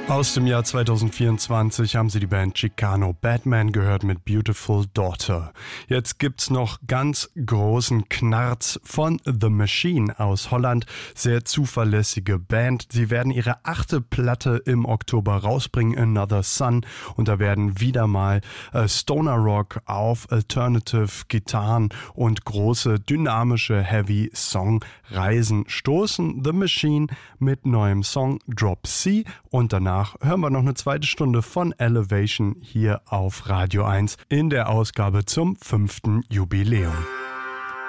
Aus dem Jahr 2024 haben Sie die Band Chicano Batman gehört mit Beautiful Daughter. Jetzt gibt's noch ganz großen Knarz von The Machine aus Holland. Sehr zuverlässige Band. Sie werden ihre 8. Platte im Oktober rausbringen, Another Sun. Und da werden wieder mal Stoner Rock auf Alternative Gitarren und große dynamische Heavy Songreisen stoßen. The Machine mit neuem Song Drop C und danach hören wir noch eine zweite Stunde von Elevation hier auf Radio 1 in der Ausgabe zum 5. Jubiläum.